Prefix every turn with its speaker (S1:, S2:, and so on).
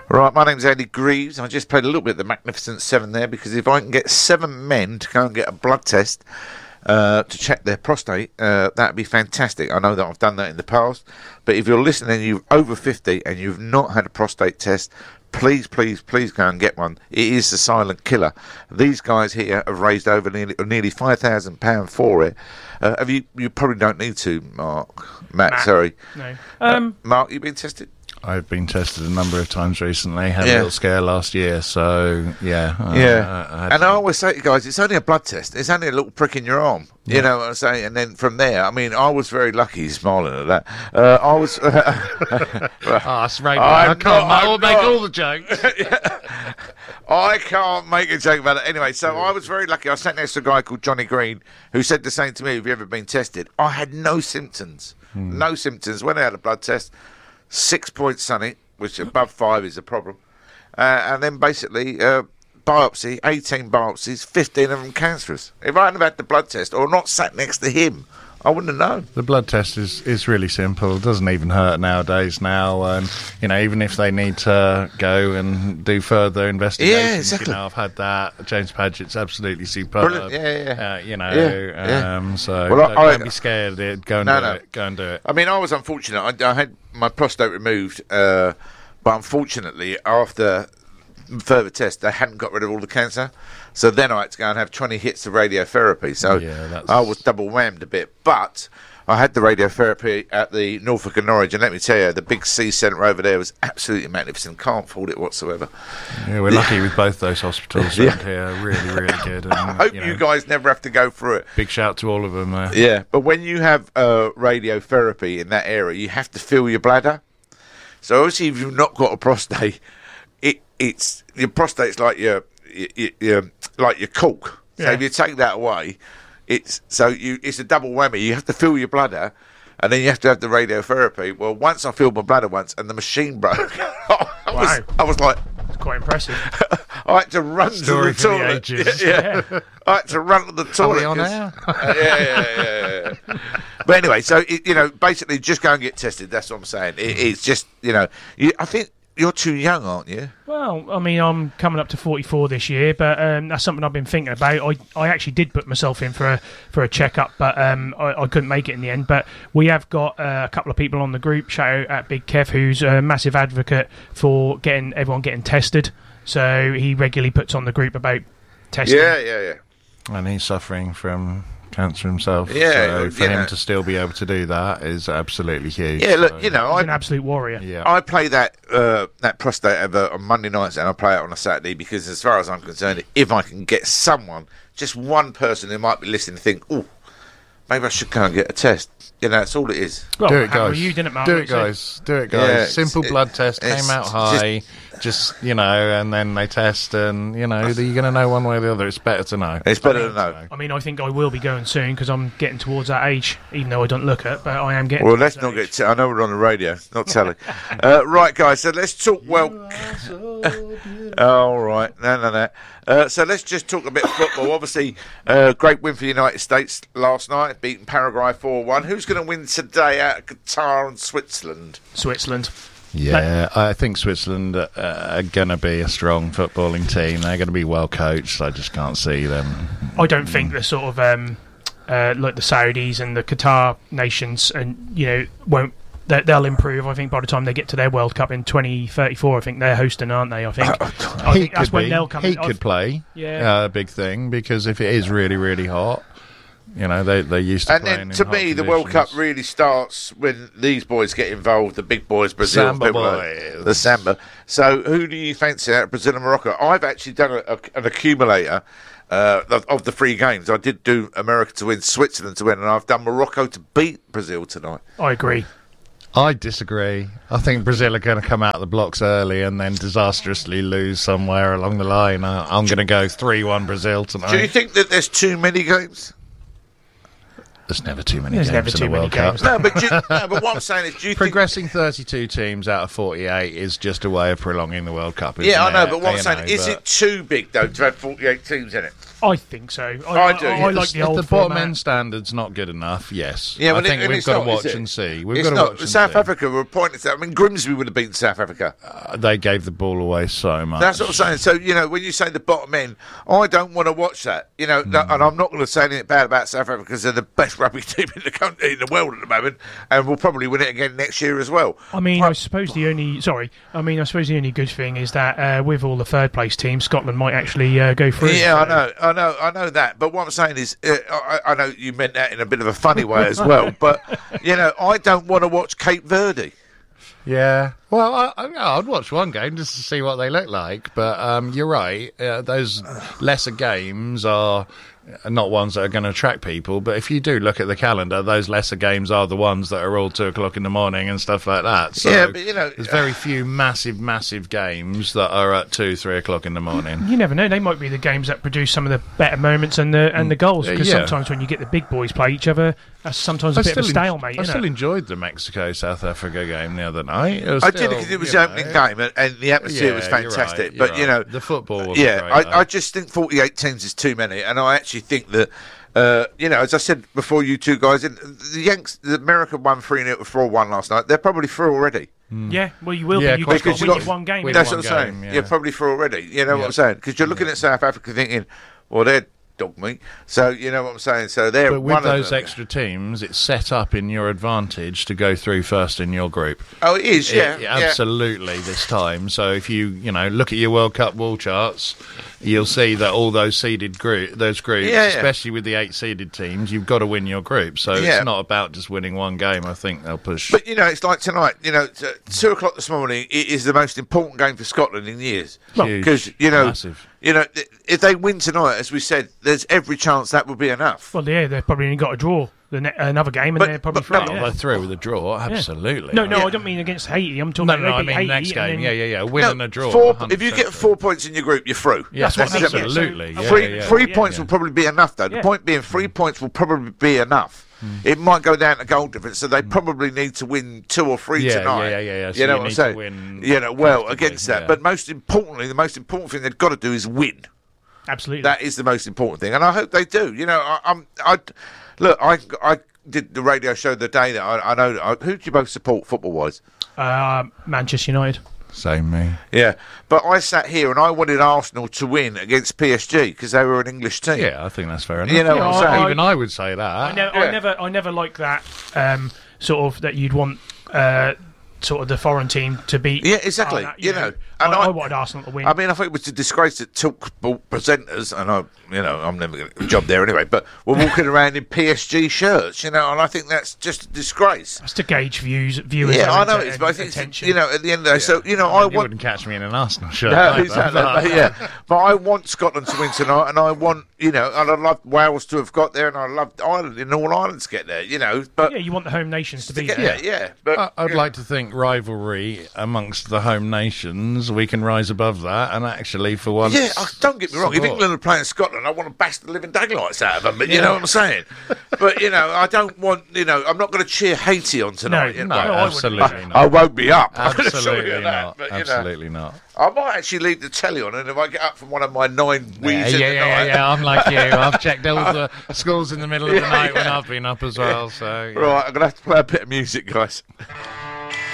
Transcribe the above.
S1: Right, my name's Andy Greaves. I just played a little bit of the Magnificent Seven there because if I can get 7 men to go and get a blood test to check their prostate, that'd be fantastic. I know that I've done that in the past, but if you're listening and you're over 50 and you've not had a prostate test, please go and get one. It is the silent killer. These guys here have raised over nearly £5,000 for it. You probably don't need to, Matt, sorry.
S2: No.
S1: Mark, you been tested?
S3: I've been tested a number of times recently. Had a little scare last year, so
S1: and I always say to guys, it's only a blood test. It's only a little prick in your arm. You know what I'm saying? And then from there, I mean, I was very lucky, smiling at that. I was...
S3: that's right. I'll make all the jokes.
S1: I can't make a joke about it. Anyway, so I was very lucky. I sat next to a guy called Johnny Green who said the same to me, have you ever been tested? I had no symptoms. No symptoms. When I had a blood test, 6 points on it, which above 5 is a problem. And then basically... biopsy, 18 biopsies, 15 of them cancerous. If I hadn't have had the blood test or not sat next to him, I wouldn't have known.
S3: The blood test is really simple. It doesn't even hurt nowadays and even if they need to go and do further investigations,
S1: yeah, exactly.
S3: I've had that. James Padgett's absolutely superb.
S1: Brilliant.
S3: So don't be scared. Go and do it.
S1: I mean, I was unfortunate. I had my prostate removed, but unfortunately, after further tests, they hadn't got rid of all the cancer, so then I had to go and have 20 hits of radiotherapy, so I was double whammed a bit. But I had the radiotherapy at the Norfolk and Norwich, and let me tell you, the big C centre over there was absolutely magnificent. Can't fault it whatsoever.
S3: Yeah, we're lucky with both those hospitals around here. Really good. And,
S1: I hope you guys never have to go through it.
S3: Big shout to all of them there.
S1: Yeah, but when you have radiotherapy in that area, you have to fill your bladder. So obviously if you've not got a prostate, it's your prostate's like your cork. So if you take that away, it's a double whammy. You have to fill your bladder, and then you have to have the radiotherapy. Well, once I filled my bladder once, and the machine broke, I was like,
S2: it's quite impressive.
S1: I had to run to the toilet. Yeah. I had to run to the toilet.
S3: Are we on air?
S1: Yeah. But anyway, so basically, just go and get tested. That's what I'm saying. It's just I think. You're too young, aren't you?
S2: Well, I mean, I'm coming up to 44 this year, but that's something I've been thinking about. I actually did put myself in for a checkup, but I couldn't make it in the end. But we have got a couple of people on the group. Shout out at Big Kev, who's a massive advocate for everyone getting tested. So he regularly puts on the group about testing.
S1: Yeah.
S3: And he's suffering from cancer himself.
S1: Yeah,
S3: so for him to still be able to do that is absolutely huge.
S1: Yeah, look,
S2: he's an absolute warrior.
S3: Yeah.
S1: I play that prostate ever on Monday nights, and I play it on a Saturday because, as far as I'm concerned, if I can get someone, just one person who might be listening, think, oh, maybe I should go and get a test. That's all it is.
S2: Well,
S3: do it, guys.
S2: You didn't, Mark,
S3: do it, guys.
S1: Yeah,
S3: simple blood test, came out high. Just and then they test, and you're going to know one way or the other. It's better to know.
S1: It's better to know.
S2: I mean, I think I will be going soon because I'm getting towards that age, even though I don't look it, but I am getting.
S1: Well, let's not get. I know we're on the radio, not telling. Right, guys. So let's talk. All right, no. So let's just talk a bit of football. Obviously, great win for the United States last night, beating Paraguay 4-1. Who's going to win today out of Qatar and Switzerland?
S2: Switzerland.
S3: Yeah, I think Switzerland are going to be a strong footballing team. They're going to be well coached. I just can't see them.
S2: I don't think they're sort of like the Saudis and the Qatar nations, and won't. They'll improve. I think by the time they get to their World Cup in 2034, I think they're hosting, aren't they? I think that's when they'll come.
S3: He could play. Yeah, a big thing because if it is really, really hot. They used to.
S1: And then, to me, the World Cup really starts when these boys get involved. The big boys, Brazil,
S3: Samba boys.
S1: The Samba. So, who do you fancy out of Brazil and Morocco? I've actually done an accumulator of the 3 games. I did do America to win, Switzerland to win, and I've done Morocco to beat Brazil tonight.
S2: I agree.
S3: I disagree. I think Brazil are going to come out of the blocks early and then disastrously lose somewhere along the line. I'm going to go 3-1 Brazil tonight.
S1: Do you think that there's too many games?
S3: There's never too many
S2: There's
S3: games
S2: never
S3: in
S2: too
S3: the
S2: many
S3: World Cup.
S2: games.
S1: No, but what I'm saying is, do you think...
S3: Progressing 32 teams out of 48 is just a way of prolonging the World Cup. Isn't
S1: Yeah, I know,
S3: it?
S1: but what I'm
S3: You
S1: saying,
S3: know,
S1: is
S3: but
S1: it too big, though, to have 48 teams in it?
S2: I think so.
S1: I do.
S2: I like the
S3: if
S2: old
S3: the bottom
S2: format.
S3: end standard's not good enough, yes.
S1: Yeah,
S3: I
S1: well,
S3: think
S1: and
S3: we've
S1: it's
S3: got
S1: not,
S3: to watch
S1: is it?
S3: and see. We've
S1: It's
S3: got to
S1: not.
S3: watch and
S1: South
S3: see.
S1: Africa were pointing to that. I mean, Grimsby would have beaten South Africa.
S3: They gave the ball away so much.
S1: That's what I'm saying. So, you know, when you say the bottom end, I don't want to watch that. You know, and I'm not going to say anything bad about South Africa because they're the best rugby team in the country, in the world at the moment, and we'll probably win it again next year as well.
S2: I mean, I suppose the only good thing is that with all the third place teams, Scotland might actually go through.
S1: Yeah, I know that. But what I'm saying is, I know you meant that in a bit of a funny way as well. But you know, I don't want to watch Cape Verde.
S3: Yeah. Well, I'd watch one game just to see what they look like. But you're right. Those lesser games are not ones that are going to attract people. But if you do look at the calendar, those lesser games are the ones that are all 2:00 in the morning and stuff like that. So
S1: Yeah, but you know,
S3: there's very few massive games that are at 2-3 o'clock in the morning.
S2: You never know. They might be the games that produce some of the better moments and the goals. Because
S3: Yeah.
S2: sometimes when you get the big boys play each other, that's sometimes a bit of a stalemate.
S3: I still enjoyed the Mexico-South Africa game the other night. It was
S1: I
S3: still,
S1: did because it was
S3: you
S1: the opening
S3: know,
S1: game and the atmosphere was
S3: Yeah, you're
S1: fantastic.
S3: right,
S1: but
S3: you're
S1: you know,
S3: right. The football was
S1: yeah,
S3: great,
S1: I just think 48 teams is too many, and I actually think that. You know, as I said before, you two guys, the America won 3-0 to 4-1 last night. They're probably through already.
S2: Yeah, well, you will
S3: Yeah,
S2: be. You've
S3: quite
S2: just got to
S1: possibly.
S2: win your one game.
S3: Win
S1: That's
S3: one
S1: what I'm saying.
S3: game,
S1: You're
S3: yeah.
S1: probably through already. You know what I'm saying? Because you're looking at South Africa thinking, well, they're dog meat. So you know what I'm saying. So they're
S3: But with
S1: one
S3: those
S1: of them.
S3: extra teams, it's set up in your advantage to go through first in your group.
S1: Oh, it is. Yeah,
S3: Absolutely this time. So if you look at your World Cup wall charts, you'll see that all those seeded groups, especially with the 8 seeded teams, you've got to win your group. So it's not about just winning one game. I think they'll push.
S1: But you know, it's like tonight. You know, 2:00 this morning. It is the most important game for Scotland in years
S3: Huge,
S1: because you know,
S3: massive.
S1: you know, if they win tonight, as we said, there's every chance that will be enough.
S2: Well, yeah, they've probably only got to draw another game, and
S1: But-
S2: they're probably
S1: but
S2: through.
S1: no,
S2: yeah.
S3: They're through with a draw. Absolutely.
S2: No,
S1: Yeah.
S2: I don't mean against Haiti. I'm talking
S3: No,
S2: about
S3: I
S2: they beat
S3: mean
S2: Haiti
S3: next
S2: and
S3: game.
S2: then-
S3: Yeah. Win and a draw.
S1: If you
S3: 100%
S1: get 4 points in your group, you're through.
S3: Yeah,
S2: That's what I'm saying.
S3: absolutely.
S2: So-
S1: Three
S2: Yeah.
S1: points will probably be enough, though. The
S2: Yeah.
S1: point being, 3 points will probably be enough. It might go down to goal difference, so they probably need to win 2 or 3
S3: Yeah,
S1: tonight.
S3: yeah. So
S1: you know
S3: you
S1: what I'm
S3: need to
S1: saying?
S3: win
S1: You know, well
S3: comfortably,
S1: against that.
S3: yeah.
S1: But most importantly, the most important thing they've got to do is win.
S2: Absolutely.
S1: That is the most important thing, and I hope they do. You know, I did the radio show the day that I know. Who do you both support football wise?
S2: Manchester United.
S3: Same me.
S1: Yeah, but I sat here and I wanted Arsenal to win against PSG because they were an English team.
S3: Yeah, I think that's fair enough.
S1: You know
S2: what I'm
S3: Yeah,
S2: saying?
S3: Even I would say that.
S2: I never like that sort of that you'd want sort of the foreign team to beat.
S1: Yeah, exactly.
S2: that,
S1: You know,
S2: I,
S1: and
S2: I wanted Arsenal to win.
S1: I mean, I think it was a disgrace that Talk presenters, and I'm never going to get a job there anyway, but we're walking around in PSG shirts, and I think that's just a disgrace.
S2: That's to gauge viewers.
S1: Yeah, I know it is, but I think
S2: attention.
S1: at the end of the day, so I
S3: You
S1: want.
S3: wouldn't catch me in an Arsenal shirt.
S1: No,
S3: either,
S1: exactly.
S3: but-
S1: Yeah, but I want Scotland to win tonight, and I want and I'd love Wales to have got there, and I loved Ireland in all Ireland to get there. But
S2: Yeah, you want the home nations to be
S1: get
S2: there.
S1: there, yeah. But
S3: I'd like to think rivalry amongst the home nations, we can rise above that, and actually for once...
S1: Yeah, don't get me wrong. If
S3: support.
S1: England are playing Scotland, I want to bash the living daylights out of them. But you know what I'm saying. But I don't want. I'm not going to cheer Haiti on tonight.
S3: No,
S2: I wouldn't.
S3: absolutely not.
S1: I won't be up. I can assure
S3: Absolutely
S1: you that.
S3: not.
S1: But,
S3: Absolutely not.
S1: I might actually leave the telly on, and if I get up from one of my 9 weeds in the night,
S3: I'm like you. I've checked all the schools in the middle of the
S1: Yeah,
S3: night when
S1: yeah.
S3: I've been up as well. So yeah.
S1: Right, I'm going to have to play a bit of music, guys.